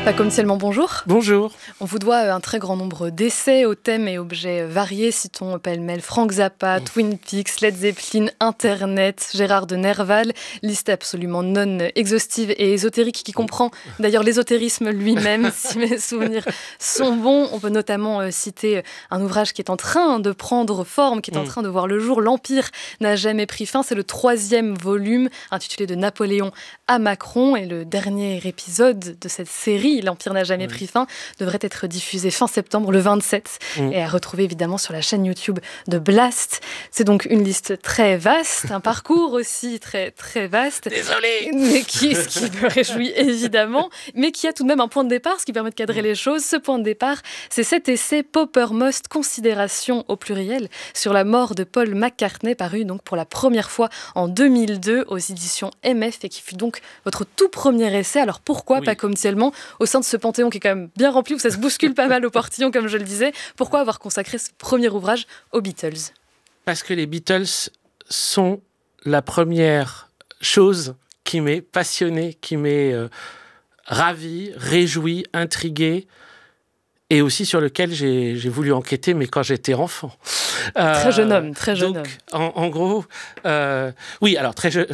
Comme Ciellement, bonjour. Bonjour. On vous doit un très grand nombre d'essais aux thèmes et objets variés. Citons pêle-mêle Frank Zappa, Twin Peaks, Led Zeppelin, Internet, Gérard de Nerval. Liste absolument non exhaustive et ésotérique qui comprend d'ailleurs l'ésotérisme lui-même, si mes souvenirs sont bons. On peut notamment citer un ouvrage qui est en train de prendre forme, qui est en train de voir le jour. L'Empire n'a jamais pris fin. C'est le 3e volume intitulé De Napoléon à Macron. Et le dernier épisode de cette série, L'Empire n'a jamais pris fin, devrait être diffusé fin septembre, le 27, et à retrouver évidemment sur la chaîne YouTube de Blast. C'est donc une liste très vaste, un parcours aussi très, très vaste. Désolé. Mais ce qui me réjouit évidemment, mais qui a tout de même un point de départ, ce qui permet de cadrer les choses. Ce point de départ, c'est cet essai Poppermost, considération au pluriel, sur la mort de Paul McCartney, paru donc pour la première fois en 2002 aux éditions MF, et qui fut donc votre tout premier essai. Alors pourquoi Pas comme Ciellement, au sein de ce panthéon qui est quand même bien rempli, où ça se bouscule pas mal au portillon, comme je le disais, pourquoi avoir consacré ce premier ouvrage aux Beatles ? Parce que les Beatles sont la première chose qui m'est passionnée, qui m'est ravi, réjoui, intrigué, et aussi sur lequel j'ai voulu enquêter, mais quand j'étais enfant. Très jeune homme, très jeune donc, homme. En gros, oui, alors très jeune,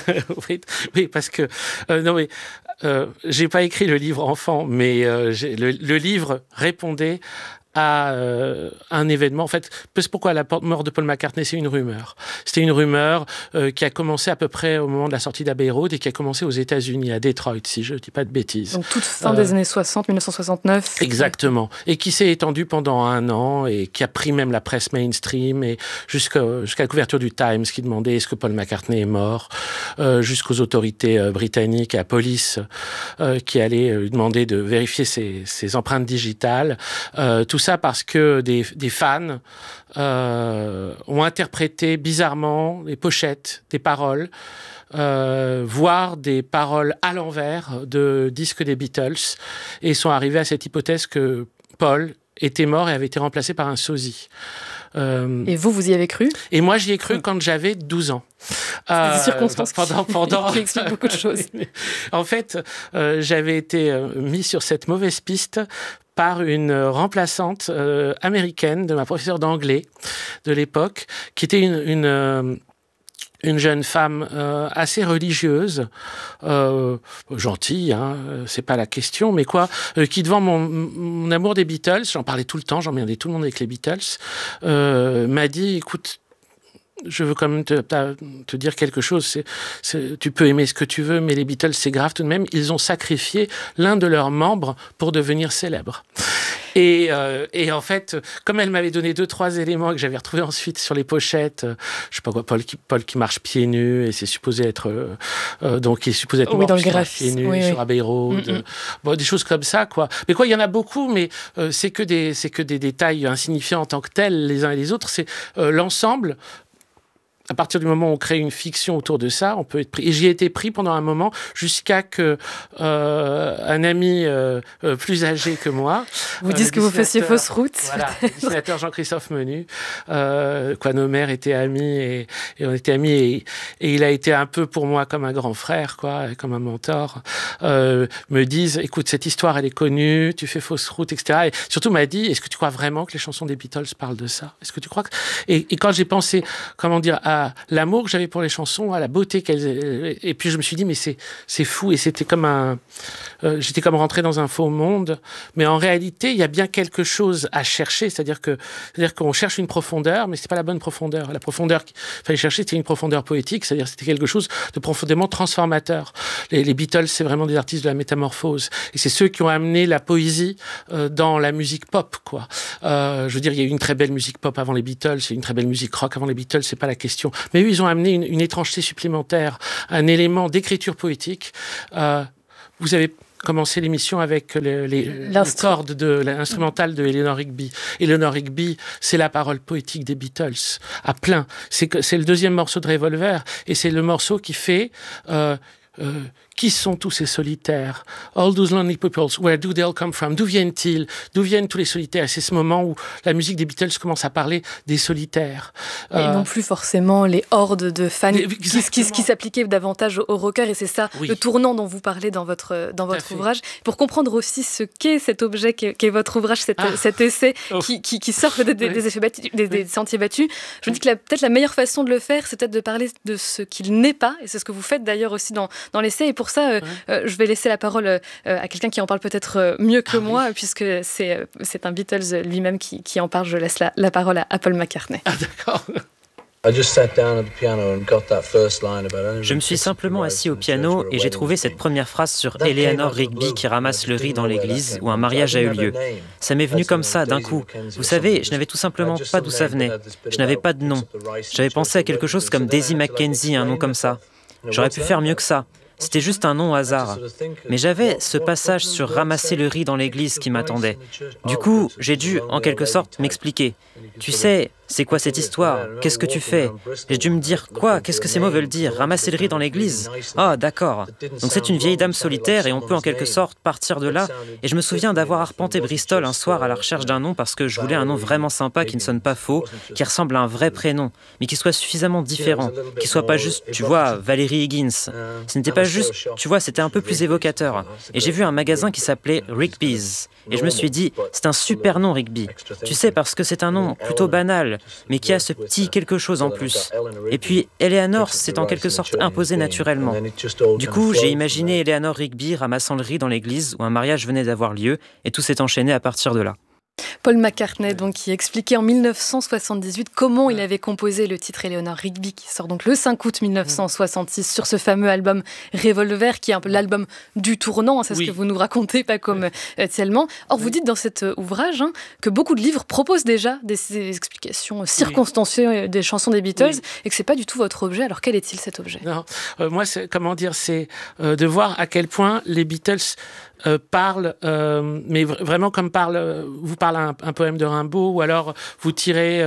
oui, parce que non mais j'ai pas écrit le livre enfant, mais le livre répondait à un événement. En fait, pourquoi la mort de Paul McCartney, c'est une rumeur. C'était une rumeur qui a commencé à peu près au moment de la sortie d'Abbey Road et qui a commencé aux États-Unis, à Détroit, si je ne dis pas de bêtises. Donc toute fin des années 60, 1969. Exactement. Et qui s'est étendue pendant 1 an et qui a pris même la presse mainstream et jusqu'à la couverture du Times qui demandait est-ce que Paul McCartney est mort, jusqu'aux autorités britanniques et à la police qui allaient lui demander de vérifier ses empreintes digitales. Tout ça parce que des fans ont interprété bizarrement les pochettes des paroles, voire des paroles à l'envers de disques des Beatles, et sont arrivés à cette hypothèse que Paul était mort et avait été remplacé par un sosie. Et vous y avez cru ? Et moi, j'y ai cru quand j'avais 12 ans. Des circonstances pendant... qui expliquent beaucoup de choses. En fait, j'avais été mis sur cette mauvaise piste par une remplaçante américaine de ma professeure d'anglais de l'époque, qui était une jeune femme assez religieuse, gentille, hein, c'est pas la question, mais qui devant mon amour des Beatles, j'en parlais tout le temps, j'emmerdais tout le monde avec les Beatles, m'a dit, écoute, je veux quand même te dire quelque chose. Tu peux aimer ce que tu veux, mais les Beatles, c'est grave tout de même. Ils ont sacrifié l'un de leurs membres pour devenir célèbres. Et en fait, comme elle m'avait donné 2-3 éléments que j'avais retrouvés ensuite sur les pochettes, je sais pas quoi, Paul qui marche pieds nus, et c'est supposé être donc il est supposé être mort dans le graphisme, pieds nus sur Abbey Road, bon, des choses comme ça, quoi. Mais il y en a beaucoup, mais c'est que des détails insignifiants en tant que tels les uns et les autres. C'est l'ensemble. À partir du moment où on crée une fiction autour de ça, on peut être pris. Et j'y ai été pris pendant un moment jusqu'à que un ami plus âgé que moi... Vous dites que vous faisiez fausse route. Voilà, le dessinateur Jean-Christophe Menu. Nos mères étaient amis et on était amis. Et il a été un peu pour moi comme un grand frère, comme un mentor. Me disent, écoute, cette histoire, elle est connue, tu fais fausse route, etc. Et surtout m'a dit, est-ce que tu crois vraiment que les chansons des Beatles parlent de ça ? Est-ce que tu crois que... Et quand j'ai pensé, à l'amour que j'avais pour les chansons, à la beauté qu'elles... Et puis je me suis dit, mais c'est fou, et c'était comme j'étais comme rentré dans un faux monde, mais en réalité, il y a bien quelque chose à chercher, c'est-à-dire qu'on cherche une profondeur, mais c'est pas la bonne profondeur. La profondeur qu'il fallait chercher, c'était une profondeur poétique, c'est-à-dire c'était quelque chose de profondément transformateur. Les Beatles, c'est vraiment des artistes de la métamorphose, et c'est ceux qui ont amené la poésie dans la musique pop, quoi. Je veux dire, il y a eu une très belle musique pop avant les Beatles, il y a eu une très belle musique rock avant les Beatles, c'est pas la question. Mais eux, ils ont amené une étrangeté supplémentaire, un élément d'écriture poétique. Vous avez commencé l'émission avec les cordes de l'instrumental de Eleanor Rigby. Eleanor Rigby, c'est la parole poétique des Beatles, à plein. C'est le 2e morceau de Revolver, et c'est le morceau qui fait... qui sont tous ces solitaires? All those lonely people, where do they all come from? D'où viennent-ils? D'où viennent tous les solitaires? Et c'est ce moment où la musique des Beatles commence à parler des solitaires. Et non plus forcément les hordes de fans qui s'appliquaient davantage aux rockers. Et c'est ça, le tournant dont vous parlez dans votre ouvrage. Pour comprendre aussi ce qu'est cet objet qu'est votre ouvrage, cet essai qui sort peut-être des sentiers battus, je me dis que peut-être la meilleure façon de le faire, c'est peut-être de parler de ce qu'il n'est pas. Et c'est ce que vous faites d'ailleurs aussi dans l'essai. Et pour ça, je vais laisser la parole à quelqu'un qui en parle peut-être mieux que moi, puisque c'est un Beatles lui-même qui en parle. Je laisse la parole à Paul McCartney. Ah, d'accord. Je me suis simplement assis au piano et j'ai trouvé cette première phrase sur Eleanor Rigby qui ramasse le riz dans l'église où un mariage a eu lieu. Ça m'est venu comme ça, d'un coup. Vous savez, je n'avais tout simplement pas d'où ça venait. Je n'avais pas de nom. J'avais pensé à quelque chose comme Daisy Mackenzie, un nom comme ça. J'aurais pu faire mieux que ça. C'était juste un nom au hasard. Mais j'avais ce passage sur ramasser le riz dans l'église qui m'attendait. Du coup, j'ai dû, en quelque sorte, m'expliquer. Tu sais, c'est quoi cette histoire? Qu'est-ce que tu fais? J'ai dû me dire quoi? Qu'est-ce que ces mots veulent dire? Ramasser le riz dans l'église? Ah, d'accord. Donc c'est une vieille dame solitaire et on peut en quelque sorte partir de là. Et je me souviens d'avoir arpenté Bristol un soir à la recherche d'un nom parce que je voulais un nom vraiment sympa qui ne sonne pas faux, qui ressemble à un vrai prénom, mais qui soit suffisamment différent, qui soit pas juste, tu vois, Valérie Higgins. Ce n'était pas juste, tu vois, c'était un peu plus évocateur. Et j'ai vu un magasin qui s'appelait Rigby's. Et je me suis dit, c'est un super nom, Rigby. Tu sais, parce que c'est un nom plutôt banal, mais qui a ce petit quelque chose en plus. Et puis, Eleanor s'est en quelque sorte imposée naturellement. Du coup, j'ai imaginé Eleanor Rigby ramassant le riz dans l'église où un mariage venait d'avoir lieu, et tout s'est enchaîné à partir de là. Paul McCartney, donc, qui expliquait en 1978 comment il avait composé le titre Eleanor Rigby, qui sort donc le 5 août 1966 sur ce fameux album Revolver, qui est un peu l'album du tournant, c'est ce que vous nous racontez, pas comme tellement. Or, vous dites dans cet ouvrage que beaucoup de livres proposent déjà des explications circonstanciées des chansons des Beatles, et que c'est pas du tout votre objet. Alors, quel est-il cet objet? Non, moi, c'est de voir à quel point les Beatles parle, mais vraiment comme vous parlez un poème de Rimbaud, ou alors vous tirez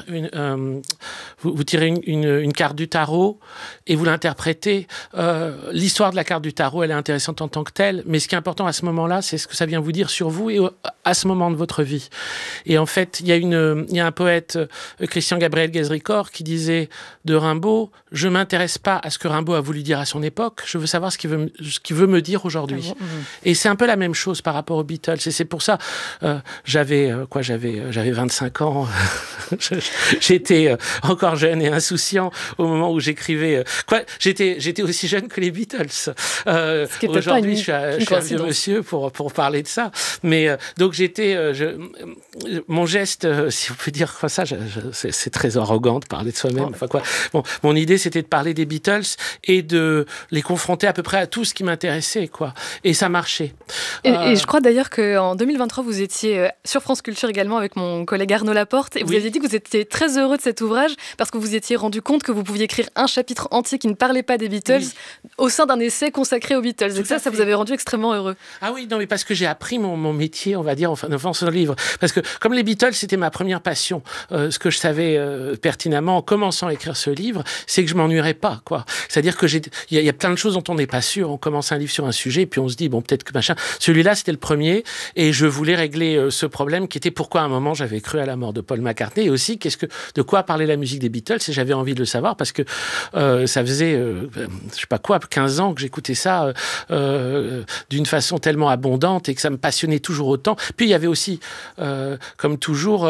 vous tirez une carte du tarot et vous l'interprétez. L'histoire de la carte du tarot, elle est intéressante en tant que telle, mais ce qui est important à ce moment-là, c'est ce que ça vient vous dire sur vous et à ce moment de votre vie. Et en fait, il y a un poète, Christian Gabriel Guézricor, qui disait de Rimbaud: je m'intéresse pas à ce que Rimbaud a voulu dire à son époque, je veux savoir ce qu'il veut me dire aujourd'hui. Et c'est un peu la même chose par rapport aux Beatles. Et c'est pour ça, j'avais 25 ans. J'étais encore jeune et insouciant au moment où j'écrivais. J'étais aussi jeune que les Beatles. Aujourd'hui, je suis un vieux monsieur pour parler de ça. Mais donc mon geste, si on peut dire comme ça, c'est très arrogant de parler de soi-même. Enfin quoi. Bon, mon idée, c'était de parler des Beatles et de les confronter à peu près à tout ce qui m'intéressait, quoi. Et ça marchait. Et je crois d'ailleurs qu'en 2023, vous étiez sur France Culture également avec mon collègue Arnaud Laporte, et vous aviez dit que vous étiez très heureux de cet ouvrage parce que vous étiez rendu compte que vous pouviez écrire un chapitre entier qui ne parlait pas des Beatles au sein d'un essai consacré aux Beatles. Et ça vous avait rendu extrêmement heureux. Ah oui, non, mais parce que j'ai appris mon métier, on va dire, en faisant ce livre. Parce que comme les Beatles, c'était ma première passion, ce que je savais pertinemment en commençant à écrire ce livre, c'est que je m'ennuierais pas, quoi. C'est-à-dire que il y a plein de choses dont on n'est pas sûr. On commence un livre sur un sujet, et puis on se dit, bon, peut-être que machin. Celui-là, c'était le premier, et je voulais régler ce problème qui était pourquoi à un moment j'avais cru à la mort de Paul McCartney, et aussi de quoi parlait la musique des Beatles, et j'avais envie de le savoir parce que ça faisait, je sais pas quoi, 15 ans que j'écoutais ça d'une façon tellement abondante et que ça me passionnait toujours autant. Puis il y avait aussi, comme toujours,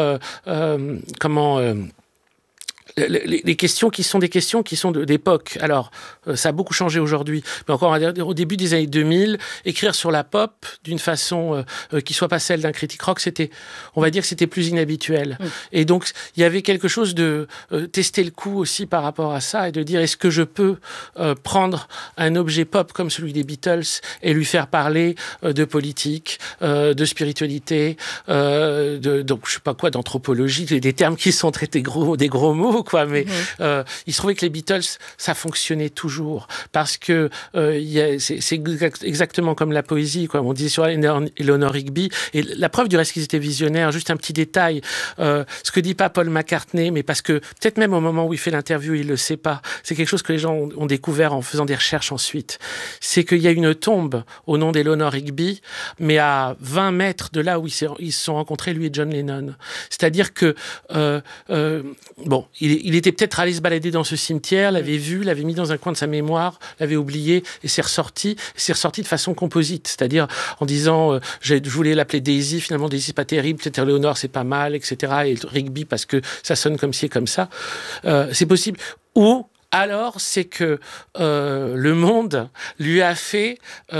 les questions qui sont d'époque. Alors, ça a beaucoup changé aujourd'hui. Mais encore, on va dire, au début des années 2000, écrire sur la pop d'une façon qui soit pas celle d'un critique rock, on va dire que c'était plus inhabituel. Et donc, il y avait quelque chose de tester le coup aussi par rapport à ça et de dire, est-ce que je peux prendre un objet pop comme celui des Beatles et lui faire parler de politique, de spiritualité, donc je sais pas quoi, d'anthropologie, des termes qui sont traités des gros mots, quoi, mais il se trouvait que les Beatles, ça fonctionnait toujours, parce que c'est exactement comme la poésie, quoi. On disait sur Eleanor Rigby, et la preuve du reste qu'ils étaient visionnaires, juste un petit détail, ce que dit pas Paul McCartney, mais parce que peut-être même au moment où il fait l'interview, il le sait pas, c'est quelque chose que les gens ont découvert en faisant des recherches ensuite, c'est qu'il y a une tombe au nom d'Eleanor Rigby, mais à 20 mètres de là où ils se sont rencontrés, lui et John Lennon. C'est-à-dire que il était peut-être allé se balader dans ce cimetière, l'avait vu, l'avait mis dans un coin de sa mémoire, l'avait oublié, et c'est ressorti de façon composite, c'est-à-dire en disant je voulais l'appeler Daisy, finalement Daisy c'est pas terrible, peut-être Eleanor c'est pas mal, etc. Et Rigby parce que ça sonne comme ci et comme ça. C'est possible. Ou alors, c'est que le monde lui a fait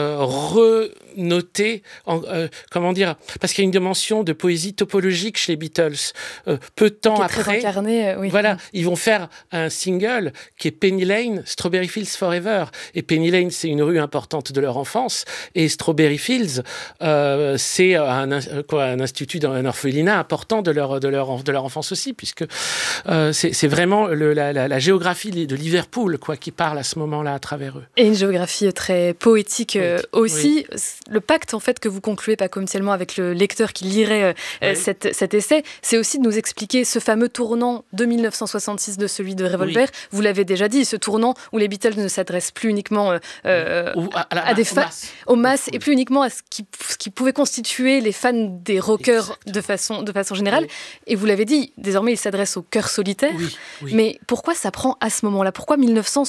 renoter, comment dire, parce qu'il y a une dimension de poésie topologique chez les Beatles. Peu de temps après, voilà, ils vont faire un single qui est Penny Lane, Strawberry Fields Forever. Et Penny Lane, c'est une rue importante de leur enfance, et Strawberry Fields, c'est un institut, un orphelinat important de leur enfance aussi, puisque c'est vraiment la géographie de Liverpool, quoi, qui parle à ce moment-là à travers eux. Et une géographie très poétique aussi. Oui. Le pacte, en fait, que vous concluez pas communément avec le lecteur qui lirait cet essai, c'est aussi de nous expliquer ce fameux tournant de 1966 de celui de Revolver. Oui. Vous l'avez déjà dit, ce tournant où les Beatles ne s'adressent plus uniquement à des fans, aux masses, et plus uniquement à ce qui pouvait constituer les fans des rockers de façon générale. Oui. Et vous l'avez dit, désormais, ils s'adressent au cœur solitaire. Oui. Mais pourquoi ça prend à ce moment-là ? Pourquoi 1966 ?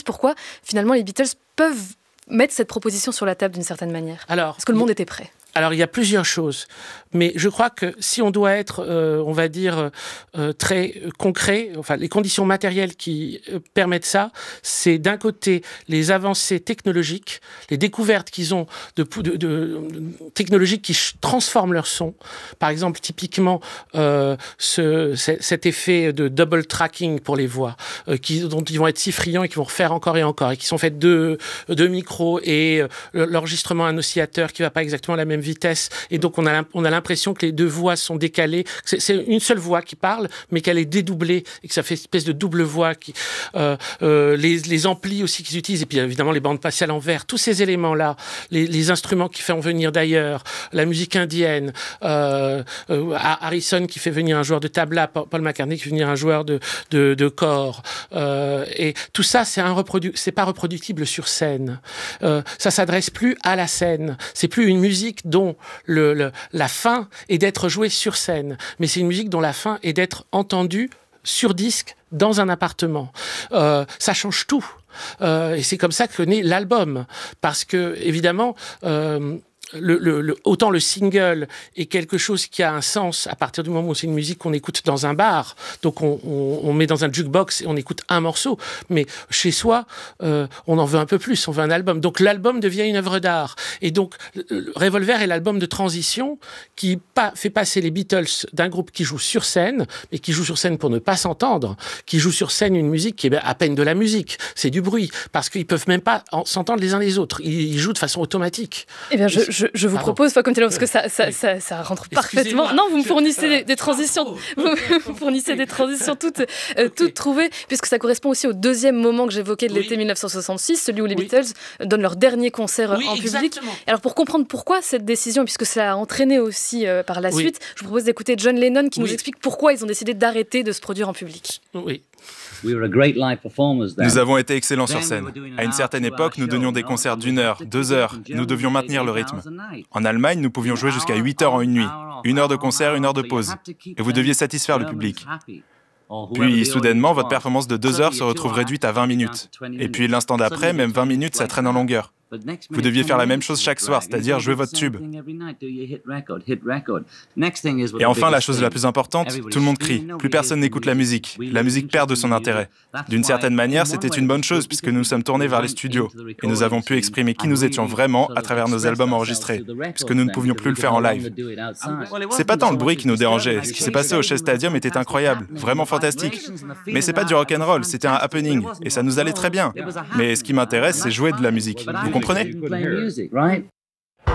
Pourquoi, finalement, les Beatles peuvent mettre cette proposition sur la table d'une certaine manière ? Parce que le monde était prêt. Alors, il y a plusieurs choses. Mais je crois que si on doit être, on va dire, très concret, enfin, les conditions matérielles qui permettent ça, c'est d'un côté les avancées technologiques, les découvertes qu'ils ont de technologiques qui transforment leur son. Par exemple, typiquement, cet effet de double tracking pour les voix, dont ils vont être si friands et qui vont refaire encore et encore, et qui sont faits de micros et l'enregistrement à un oscillateur qui ne va pas exactement à la même vitesse. Et donc, on a l'impression que les deux voix sont décalées. C'est une seule voix qui parle, mais qu'elle est dédoublée et que ça fait une espèce de double voix. Les amplis aussi qu'ils utilisent, et puis évidemment les bandes passées à l'envers. Tous ces éléments-là, les instruments qui font venir d'ailleurs, la musique indienne, Harrison qui fait venir un joueur de tabla, Paul McCartney qui fait venir un joueur de cor. Et tout ça, c'est pas reproductible sur scène. Ça s'adresse plus à la scène. C'est plus une musique dont la fin est d'être jouée sur scène, mais c'est une musique dont la fin est d'être entendue sur disque dans un appartement. Ça change tout. Et c'est comme ça que naît l'album. Parce que, évidemment, autant le single est quelque chose qui a un sens à partir du moment où c'est une musique qu'on écoute dans un bar, donc on met dans un jukebox et on écoute un morceau, mais chez soi on en veut un peu plus, on veut un album, donc l'album devient une œuvre d'art. Et donc Revolver est l'album de transition qui fait passer les Beatles d'un groupe qui joue sur scène, mais qui joue sur scène pour ne pas s'entendre, qui joue sur scène une musique qui est à peine de la musique, c'est du bruit, parce qu'ils peuvent même pas s'entendre les uns les autres, ils jouent de façon automatique. Eh bien, je vous propose, Facundo Tello, parce que ça rentre parfaitement. Non, vous me fournissez des transitions. Vous fournissez des transitions toutes trouvées, puisque ça correspond aussi au deuxième moment que j'évoquais de l'été 1966, celui où les Beatles donnent leur dernier concert en public. Exactement. Alors, pour comprendre pourquoi cette décision, puisque ça a entraîné aussi par la suite, je vous propose d'écouter John Lennon qui nous explique pourquoi ils ont décidé d'arrêter de se produire en public. Oui. Nous avons été excellents sur scène. À une certaine époque, nous donnions des concerts d'1 heure, 2 heures. Nous devions maintenir le rythme. En Allemagne, nous pouvions jouer jusqu'à 8 heures en une nuit. 1 heure de concert, 1 heure de pause. Et vous deviez satisfaire le public. Puis, soudainement, votre performance de 2 heures se retrouve réduite à 20 minutes. Et puis, l'instant d'après, même 20 minutes, ça traîne en longueur. Vous deviez faire la même chose chaque soir, c'est-à-dire jouer votre tube. Et enfin, la chose la plus importante, tout le monde crie. Plus personne n'écoute la musique. La musique perd de son intérêt. D'une certaine manière, c'était une bonne chose puisque nous sommes tournés vers les studios. Et nous avons pu exprimer qui nous étions vraiment à travers nos albums enregistrés, puisque nous ne pouvions plus le faire en live. C'est pas tant le bruit qui nous dérangeait. Ce qui s'est passé au Shea Stadium était incroyable, vraiment fantastique. Mais c'est pas du rock'n'roll, c'était un happening. Et ça nous allait très bien. Mais ce qui m'intéresse, c'est jouer de la musique. Vous comprenez ?